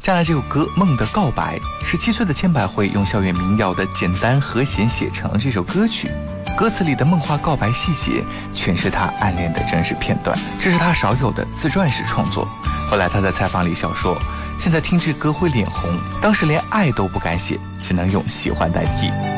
接下来这首歌《梦的告白》，17岁的千百惠用校园民谣的简单和弦写成了这首歌曲。歌词里的梦话告白细节，全是他暗恋的真实片段，这是他少有的自传式创作。后来他在采访里笑说，现在听这歌会脸红，当时连爱都不敢写，只能用喜欢代替。